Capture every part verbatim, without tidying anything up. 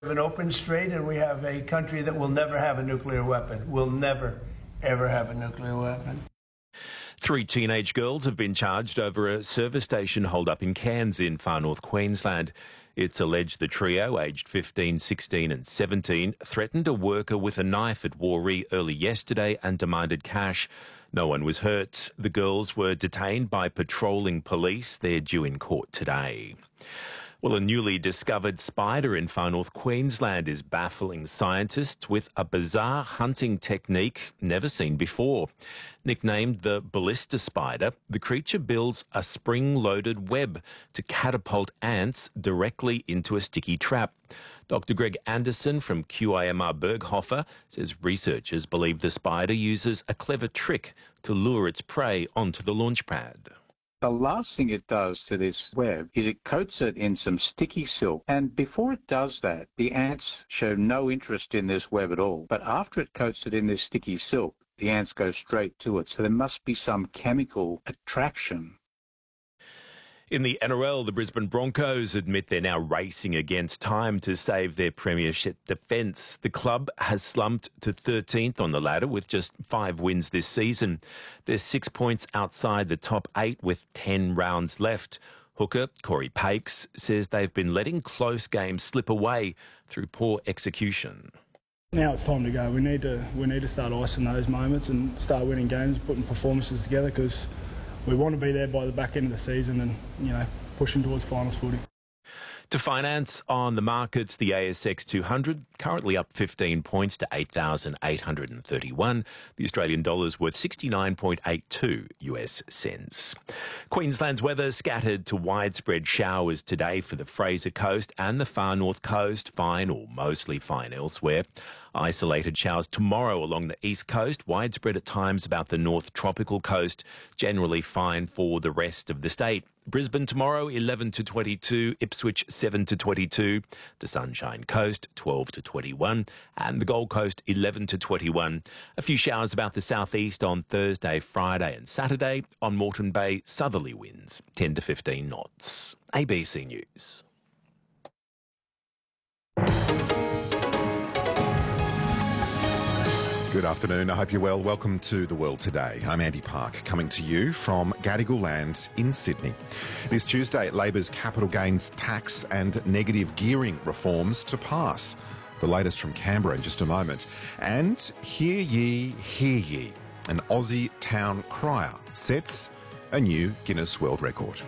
an open strait, and we have a country that will never have a nuclear weapon. Will never, ever have a nuclear weapon. Three teenage girls have been charged over a service station hold-up in Cairns in far north Queensland. It's alleged the trio, aged fifteen, sixteen and seventeen, threatened a worker with a knife at Warree early yesterday and demanded cash. No one was hurt. The girls were detained by patrolling police. They're due in court today. Well, a newly discovered spider in far north Queensland is baffling scientists with a bizarre hunting technique never seen before. Nicknamed the ballista spider, the creature builds a spring-loaded web to catapult ants directly into a sticky trap. Doctor Greg Anderson from Q I M R Berghofer says researchers believe the spider uses a clever trick to lure its prey onto the launch pad. The last thing it does to this web is it coats it in some sticky silk, and before it does that, the ants show no interest in this web at all. But after it coats it in this sticky silk, the ants go straight to it, so there must be some chemical attraction. In the N R L, the Brisbane Broncos admit they're now racing against time to save their premiership defence. The club has slumped to thirteenth on the ladder with just five wins this season. They're six points outside the top eight with ten rounds left. Hooker Corey Pakes says they've been letting close games slip away through poor execution. Now it's time to go. We need to we need to start icing those moments and start winning games, putting performances together, because we want to be there by the back end of the season and, you know, pushing towards finals footy. To finance on the markets, the A S X two hundred currently up fifteen points to eight thousand eight hundred thirty-one. The Australian dollar's worth sixty-nine point eight two U S cents. Queensland's weather scattered to widespread showers today for the Fraser Coast and the far north coast, fine or mostly fine elsewhere. Isolated showers tomorrow along the east coast, widespread at times about the north tropical coast, generally fine for the rest of the state. Brisbane tomorrow, eleven to twenty-two, Ipswich, seven to twenty-two, the Sunshine Coast, twelve to twenty-one, and the Gold Coast, eleven to twenty-one. A few showers about the southeast on Thursday, Friday and Saturday. On Moreton Bay, southerly winds, ten to fifteen knots. A B C News. Good afternoon. I hope you're well. Welcome to The World Today. I'm Andy Park, coming to you from Gadigal Land in Sydney. This Tuesday, Labor's capital gains tax and negative gearing reforms to pass. The latest from Canberra in just a moment. And hear ye, hear ye, an Aussie town crier sets a new Guinness World Record.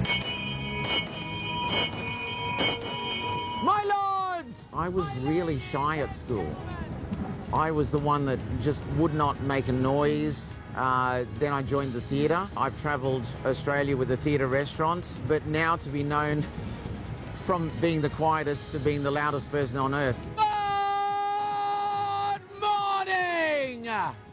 My lords! I was really shy at school. I was the one that just would not make a noise. Uh, then I joined the theatre. I've travelled Australia with the theatre restaurants, but now to be known from being the quietest to being the loudest person on earth. Good morning!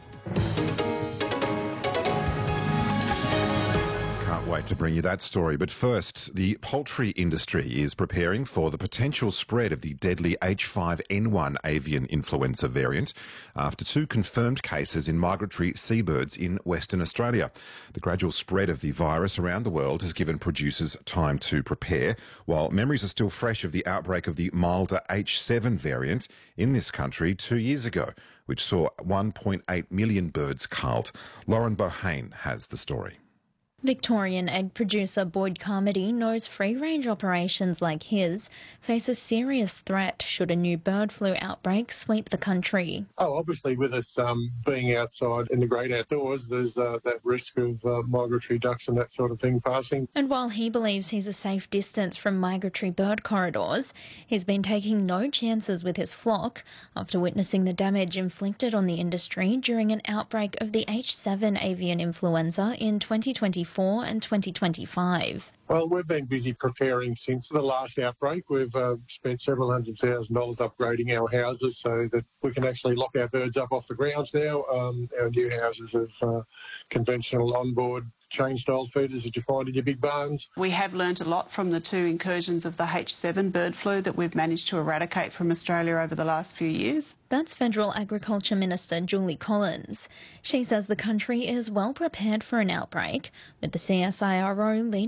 Can't wait to bring you that story. But first, the poultry industry is preparing for the potential spread of the deadly H five N one avian influenza variant after two confirmed cases in migratory seabirds in Western Australia. The gradual spread of the virus around the world has given producers time to prepare, while memories are still fresh of the outbreak of the milder H seven variant in this country two years ago, which saw one point eight million birds culled. Lauren Bohane has the story. Victorian egg producer Boyd Carmody knows free-range operations like his face a serious threat should a new bird flu outbreak sweep the country. Oh, obviously with us um, being outside in the great outdoors, there's uh, that risk of uh, migratory ducks and that sort of thing passing. And while he believes he's a safe distance from migratory bird corridors, he's been taking no chances with his flock after witnessing the damage inflicted on the industry during an outbreak of the H seven avian influenza in twenty twenty-four and twenty twenty-five. Well, we've been busy preparing since the last outbreak. We've uh, spent several hundred thousand dollars upgrading our houses so that we can actually lock our birds up off the grounds now. Um, our new houses have uh, conventional onboard chain-style feeders that you find in your big barns. We have learnt a lot from the two incursions of the H seven bird flu that we've managed to eradicate from Australia over the last few years. That's Federal Agriculture Minister Julie Collins. She says the country is well prepared for an outbreak, with the C S I R O leading efforts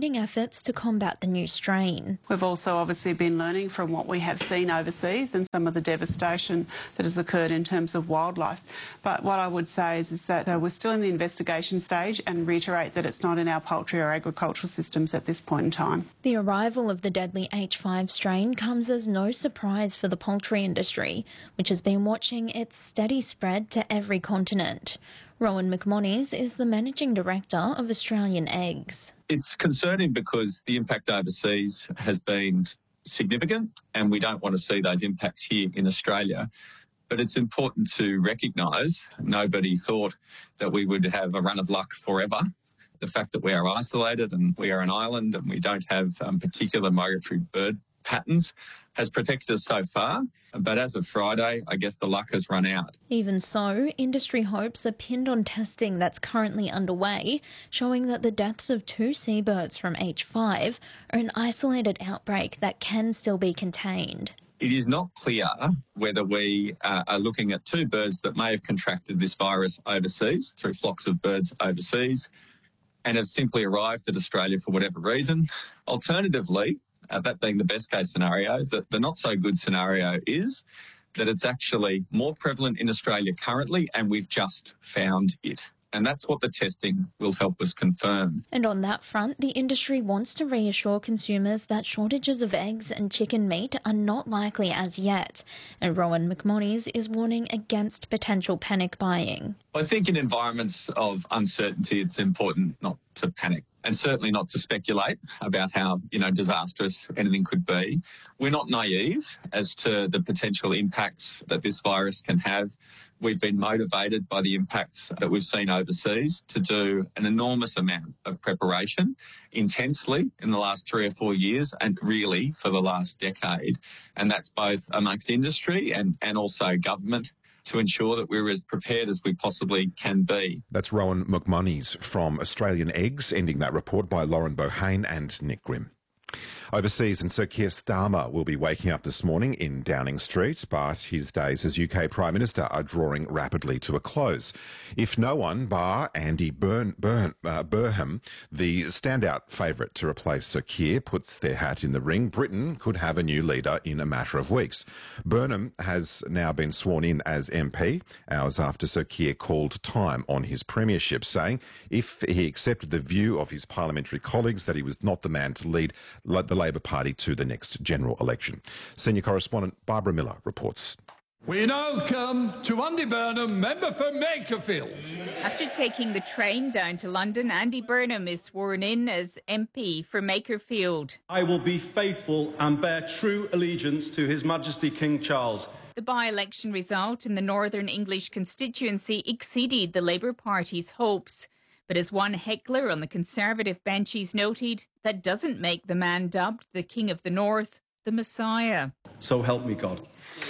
efforts to combat the new strain. We've also obviously been learning from what we have seen overseas and some of the devastation that has occurred in terms of wildlife. But what I would say is, is that uh, we're still in the investigation stage, and reiterate that it's not in our poultry or agricultural systems at this point in time. The arrival of the deadly H five strain comes as no surprise for the poultry industry, which has been watching its steady spread to every continent. Rowan McMonnies is the Managing Director of Australian Eggs. It's concerning because the impact overseas has been significant, and we don't want to see those impacts here in Australia. But it's important to recognise nobody thought that we would have a run of luck forever. The fact that we are isolated and we are an island and we don't have um, particular migratory bird patterns has protected us so far. But as of Friday, I guess the luck has run out. Even so, industry hopes are pinned on testing that's currently underway, showing that the deaths of two seabirds from H five are an isolated outbreak that can still be contained. It is not clear whether we uh, are looking at two birds that may have contracted this virus overseas through flocks of birds overseas and have simply arrived at Australia for whatever reason. Alternatively, Uh, that being the best case scenario, the, the not so good scenario is that it's actually more prevalent in Australia currently and we've just found it. And that's what the testing will help us confirm. And on that front, the industry wants to reassure consumers that shortages of eggs and chicken meat are not likely as yet. And Rowan McMonnies is warning against potential panic buying. I think in environments of uncertainty, it's important not to panic and certainly not to speculate about how, you know, disastrous anything could be. We're not naive as to the potential impacts that this virus can have. We've been motivated by the impacts that we've seen overseas to do an enormous amount of preparation intensely in the last three or four years and really for the last decade. And that's both amongst industry and, and also government to ensure that we're as prepared as we possibly can be. That's Rowan McMonnies from Australian Eggs, ending that report by Lauren Bohane and Nick Grimm. Overseas, and Sir Keir Starmer will be waking up this morning in Downing Street, but his days as U K Prime Minister are drawing rapidly to a close. If no one, bar Andy Burn, Burn, uh, Burham, the standout favourite to replace Sir Keir, puts their hat in the ring, Britain could have a new leader in a matter of weeks. Burnham has now been sworn in as M P, hours after Sir Keir called time on his premiership, saying if he accepted the view of his parliamentary colleagues that he was not the man to lead the Labor Party to the next general election. Senior correspondent Barbara Miller reports. We now come to Andy Burnham, member for Makerfield. After taking the train down to London, Andy Burnham is sworn in as M P for Makerfield. I will be faithful and bear true allegiance to His Majesty King Charles. The by-election result in the Northern English constituency exceeded the Labour Party's hopes. But as one heckler on the Conservative benches noted, that doesn't make the man dubbed the King of the North the Messiah. So help me God.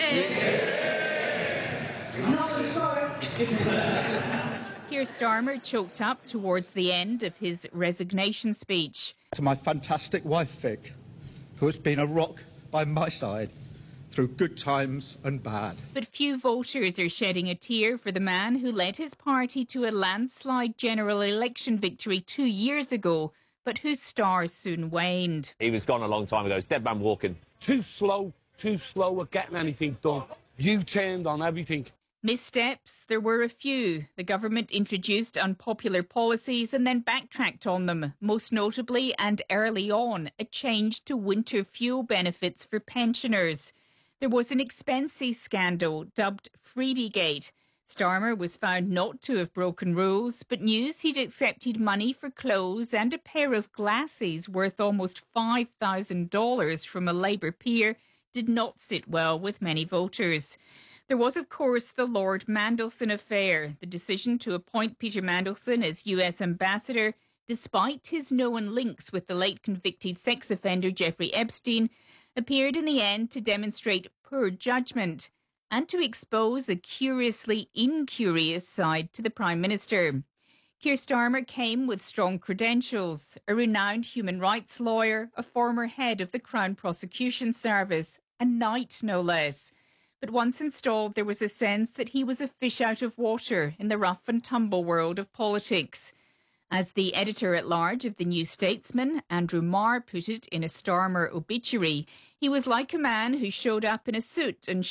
Keir Starmer choked up towards the end of his resignation speech. To my fantastic wife, Vic, who has been a rock by my side through good times and bad. But few voters are shedding a tear for the man who led his party to a landslide general election victory two years ago, but whose stars soon waned. He was gone a long time ago. It's dead man walking. Too slow, too slow at getting anything done. U-turned on everything. Missteps, there were a few. The government introduced unpopular policies and then backtracked on them, most notably and early on, a change to winter fuel benefits for pensioners. There was an expenses scandal dubbed Freebiegate. Starmer was found not to have broken rules, but news he'd accepted money for clothes and a pair of glasses worth almost five thousand dollars from a Labour peer did not sit well with many voters. There was, of course, the Lord Mandelson affair, the decision to appoint Peter Mandelson as U S ambassador, despite his known links with the late convicted sex offender Jeffrey Epstein, appeared in the end to demonstrate poor judgment and to expose a curiously incurious side to the Prime Minister. Keir Starmer came with strong credentials, a renowned human rights lawyer, a former head of the Crown Prosecution Service, a knight no less. But once installed, there was a sense that he was a fish out of water in the rough and tumble world of politics. As the editor-at-large of the New Statesman, Andrew Marr, put it in a Starmer obituary, he was like a man who showed up in a suit and